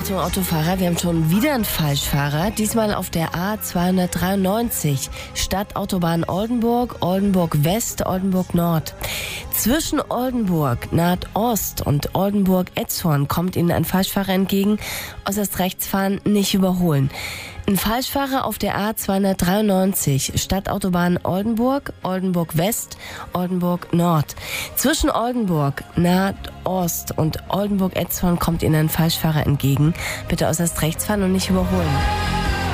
Achtung Autofahrer, wir haben schon wieder einen Falschfahrer. Diesmal auf der A293, Stadtautobahn Oldenburg, Oldenburg West, Oldenburg Nord. Zwischen Oldenburg Nordost und Oldenburg-Etzhorn kommt Ihnen ein Falschfahrer entgegen. Äußerst rechts fahren, nicht überholen. Ein Falschfahrer auf der A293, Stadtautobahn Oldenburg, Oldenburg West, Oldenburg Nord. Zwischen Oldenburg Nordost und Oldenburg-Etzhorn kommt Ihnen ein Falschfahrer entgegen. Bitte äußerst rechts fahren und nicht überholen.